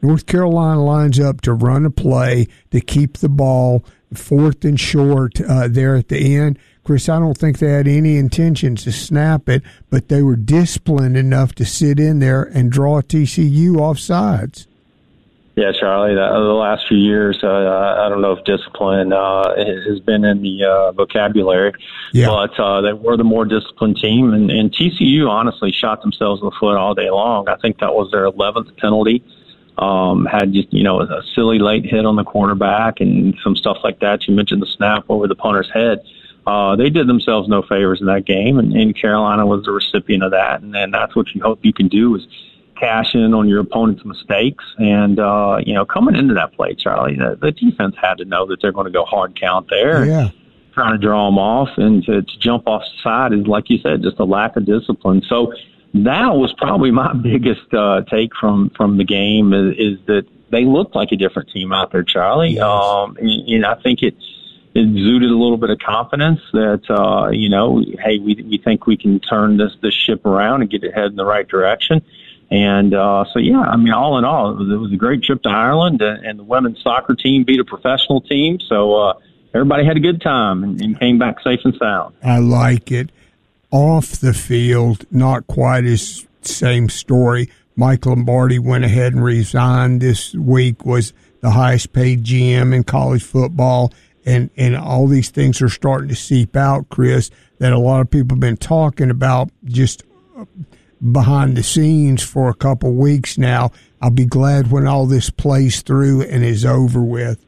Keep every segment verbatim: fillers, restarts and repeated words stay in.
North Carolina lines up to run a play to keep the ball fourth and short uh, there at the end. Chris, I don't think they had any intentions to snap it, but they were disciplined enough to sit in there and draw T C U off sides. Yeah, Charlie, the, the last few years, uh, I don't know if discipline uh, has been in the uh, vocabulary, yeah. but uh, they were the more disciplined team, and, and T C U honestly shot themselves in the foot all day long. I think that was their eleventh penalty. Um, had just, you know, a silly late hit on the quarterback and some stuff like that. You mentioned the snap over the punter's head. Uh, they did themselves no favors in that game, and, and Carolina was the recipient of that. And, and that's what you hope you can do, is cash in on your opponent's mistakes. And, uh, you know, coming into that play, Charlie, the, the defense had to know that they're going to go hard count there. Yeah. Trying to draw them off, and to, to jump off the side is, like you said, just a lack of discipline. So that was probably my biggest uh, take from, from the game is, is that they looked like a different team out there, Charlie. Yes. Um, and, and I think it, it exuded a little bit of confidence that, uh, you know, hey, we we think we can turn this, this ship around and get it headed in the right direction. And uh, so, yeah, I mean, all in all, it was, it was a great trip to Ireland, and, and the women's soccer team beat a professional team. So uh, everybody had a good time and, and came back safe and sound. I like it. Off the field, not quite as same story. Mike Lombardi went ahead and resigned this week, was the highest paid G M in college football, and, and all these things are starting to seep out, Chris, that a lot of people have been talking about just behind the scenes for a couple weeks now. I'll be glad when all this plays through and is over with.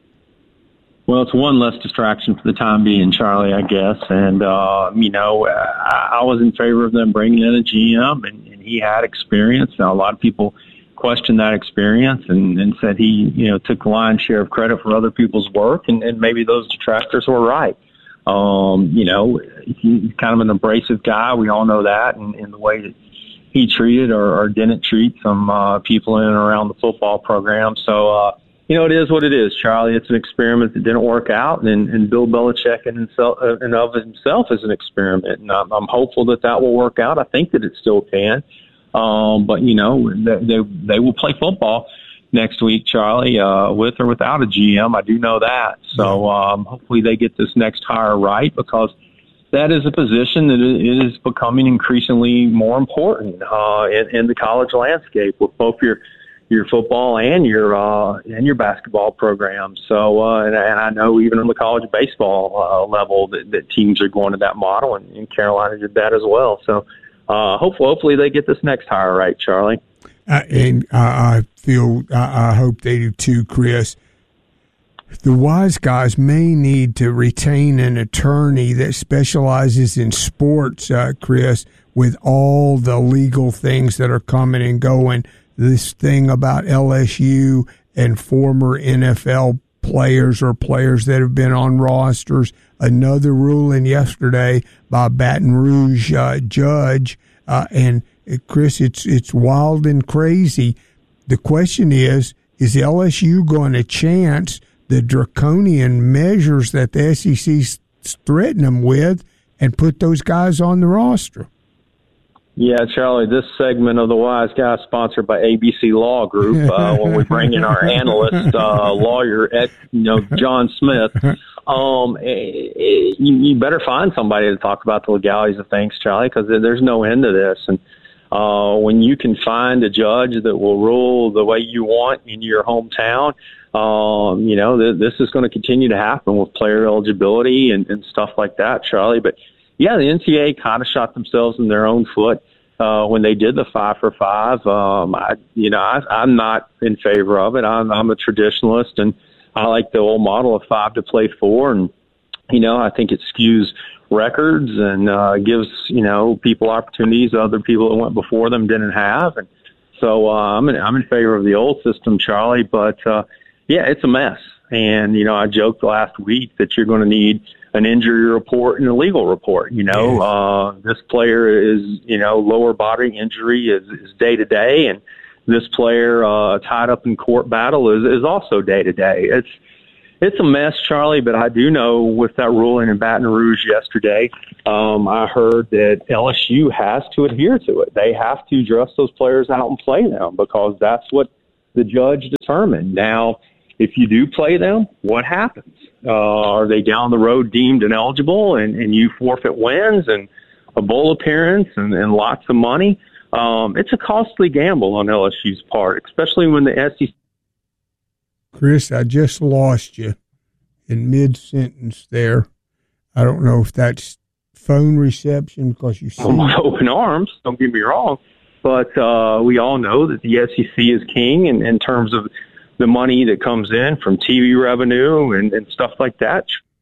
Well, it's one less distraction for the time being, Charlie, I guess. And, uh, you know, I, I was in favor of them bringing in a G M, and, and he had experience. Now, a lot of people questioned that experience and, and said he, you know, took the lion's share of credit for other people's work, and, and maybe those detractors were right. Um, you know, he's kind of an abrasive guy. We all know that, and, and the way that he treated or, or didn't treat some uh, people in and around the football program. So, uh, you know, it is what it is, Charlie. It's an experiment that didn't work out, and, and Bill Belichick in himself, and of himself is an experiment. And I'm, I'm hopeful that that will work out. I think that it still can. Um, but, you know, they, they, they will play football next week, Charlie, uh, with or without a G M. I do know that. So um, hopefully they get this next hire right, because that is a position that it is becoming increasingly more important uh, in, in the college landscape with both your your football and your uh, and your basketball program. So, uh, and, and I know even on the college baseball uh, level that, that teams are going to that model, and, and Carolina did that as well. So, uh, hopefully, hopefully they get this next hire right, Charlie. Uh, and uh, I feel, I, I hope they do too, Chris. The Wise Guys may need to retain an attorney that specializes in sports, uh, Chris, with all the legal things that are coming and going. This thing about L S U and former N F L players or players that have been on rosters. Another ruling yesterday by a Baton Rouge uh, judge. Uh, and, uh, Chris, it's it's wild and crazy. The question is, is L S U going to chance the draconian measures that the S E C's threatened them with and put those guys on the roster? Yeah, Charlie, this segment of the Wise Guys sponsored by A B C Law Group. Uh, when we bring in our analyst, uh, lawyer, Ed, you know, John Smith, um, it, it, you, you better find somebody to talk about the legalities of things, Charlie, because there's no end to this. And uh, when you can find a judge that will rule the way you want in your hometown, um, you know, th- this is going to continue to happen with player eligibility and, and stuff like that, Charlie. But yeah, the N C A A kind of shot themselves in their own foot uh, when they did the five for five. Um, I, you know, I, I'm not in favor of it. I'm, I'm a traditionalist, and I like the old model of five to play four. And you know, I think it skews records and uh, gives you know people opportunities other people that went before them didn't have. And so uh, I'm in, I'm in favor of the old system, Charlie. But uh, yeah, it's a mess. And you know, I joked last week that you're going to need an injury report and a legal report. You know, yes. uh, this player is, you know, lower body injury is, is day to day. And this player, uh, tied up in court battle is, is also day to day. It's, it's a mess, Charlie, but I do know with that ruling in Baton Rouge yesterday, um, I heard that L S U has to adhere to it. They have to dress those players out and play them because that's what, the judge determine. Now, if you do play them, what happens? Uh, are they down the road deemed ineligible and, and you forfeit wins and a bowl appearance and, and lots of money? Um, it's a costly gamble on L S U's part, especially when the S E C. Chris, I just lost you in mid-sentence there. I don't know if that's phone reception because you see open arms, don't get me wrong, but uh, we all know that the S E C is king in, in terms of the money that comes in from T V revenue and, and stuff like that.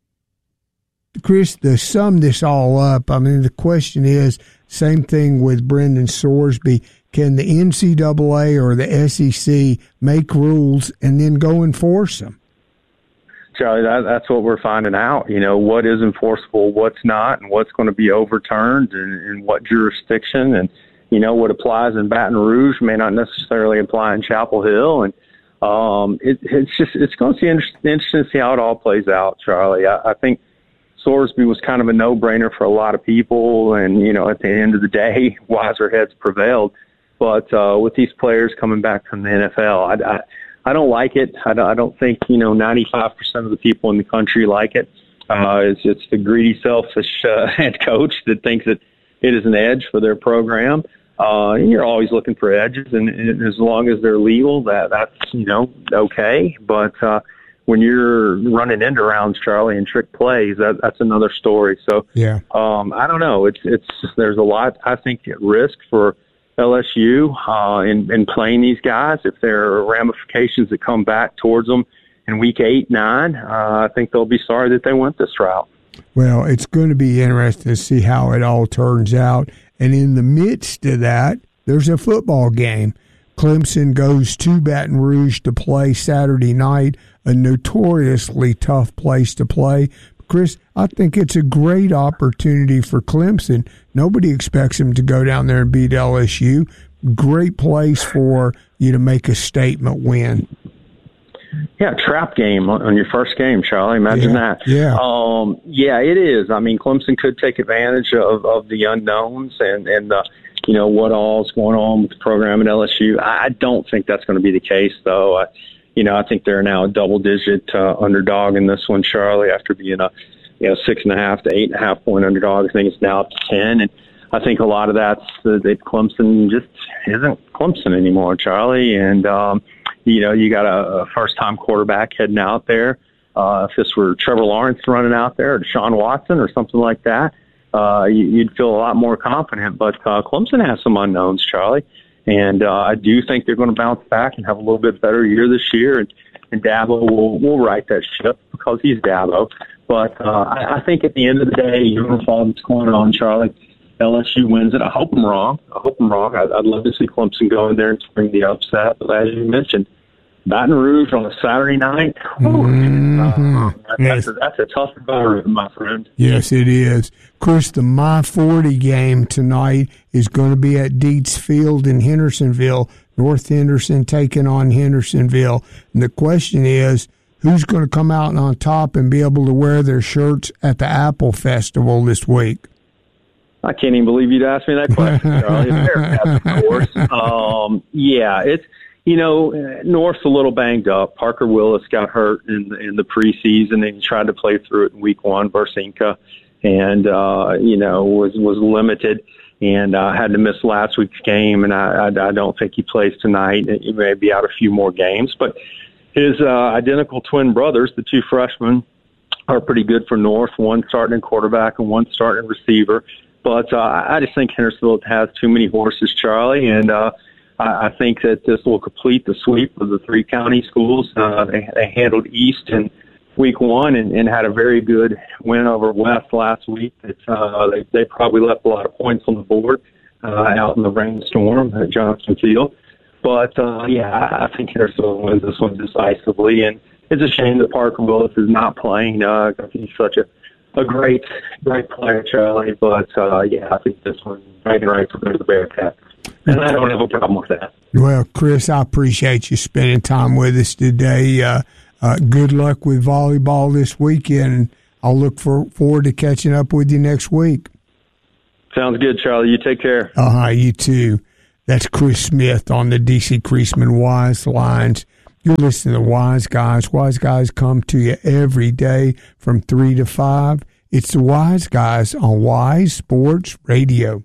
Chris, to sum this all up, I mean, the question is, same thing with Brendan Sorsby, can the N C double A or the S E C make rules and then go enforce them? Charlie, that, that's what we're finding out. You know, what is enforceable, what's not, and what's going to be overturned and in what jurisdiction. And, you know, what applies in Baton Rouge may not necessarily apply in Chapel Hill. And um, it, it's just, it's going to be interesting, interesting to see how it all plays out, Charlie. I, I think Sorsby was kind of a no-brainer for a lot of people. And, you know, at the end of the day, wiser heads prevailed. But uh, with these players coming back from the N F L, I, I I don't like it. I don't, I don't think, you know, ninety-five percent of the people in the country like it. Uh, it's, it's the greedy, selfish uh, head coach that thinks that it is an edge for their program. Uh, and you're always looking for edges, and, and as long as they're legal, that that's, you know, okay. But uh, when you're running end arounds, Charlie, and trick plays, that, that's another story. So, yeah, um, I don't know. It's it's there's a lot, I think, at risk for L S U uh, in, in playing these guys. If there are ramifications that come back towards them in week eight, nine, uh, I think they'll be sorry that they went this route. Well, it's going to be interesting to see how it all turns out. And in the midst of that, there's a football game. Clemson goes to Baton Rouge to play Saturday night, a notoriously tough place to play. Chris, I think it's a great opportunity for Clemson. Nobody expects them to go down there and beat L S U. Great place for you to make a statement win. Yeah, trap game on your first game, Charlie. Imagine yeah, that. Yeah. Um, yeah, it is. I mean, Clemson could take advantage of, of the unknowns and, and the, you know, what all's going on with the program at L S U. I don't think that's going to be the case, though. I, You know, I think they're now a double-digit uh, underdog in this one, Charlie, after being a, you know, six and a half to eight and a half point underdog. I think it's now up to ten, and I think a lot of that's uh, that Clemson just isn't Clemson anymore, Charlie. And um, you know, you got a, a first-time quarterback heading out there. Uh, if this were Trevor Lawrence running out there, or Deshaun Watson, or something like that, uh, you, you'd feel a lot more confident. But uh, Clemson has some unknowns, Charlie. And uh, I do think they're going to bounce back and have a little bit better year this year. And, and Dabo will, will right that ship because he's Dabo. But uh, I, I think at the end of the day, you're going to follow what's going on, Charlie. L S U wins it. I hope I'm wrong. I hope I'm wrong. I'd, I'd love to see Clemson go in there and spring the upset. But as you mentioned, Baton Rouge on a Saturday night, mm-hmm. uh, that's, yes. a, that's a tough environment, my friend. Yes, it is. Chris, the My forty game tonight is going to be at Dietz Field in Hendersonville. North Henderson taking on Hendersonville. And the question is, who's going to come out on top and be able to wear their shirts at the Apple Festival this week? I can't even believe you'd ask me that question, Charlie. Bearcats, of course. Um, yeah, it's, you know, North's a little banged up. Parker Willis got hurt in the, in the preseason, and he tried to play through it in week one versus Inca, and, uh, you know, was, was limited and uh, had to miss last week's game, and I, I, I don't think he plays tonight. He may be out a few more games. But his uh, identical twin brothers, the two freshmen, are pretty good for North, one starting in quarterback and one starting receiver. But uh, I just think Hendersonville has too many horses, Charlie, and uh, I think that this will complete the sweep of the three county schools. Uh, they, they handled East in week one and, and had a very good win over West last week. It's, uh, they, they probably left a lot of points on the board uh, out in the rainstorm at Johnson Field. But, uh, yeah, I, I think Hendersonville wins this one decisively. And it's a shame that Parker Willis is not playing. Uh, he's such a, a great, great player, Charlie. But, uh, yeah, I think this one right and right for the Bearcats. And I don't have a problem with that. Well, Chris, I appreciate you spending time with us today. Uh, uh, good luck with volleyball this weekend, and I'll look for, forward to catching up with you next week. Sounds good, Charlie. You take care. Uh-huh, you too. That's Chris Smith on the D C Creasman Wise Lines. You're listening to Wise Guys. Wise Guys come to you every day from three to five. It's the Wise Guys on Wise Sports Radio.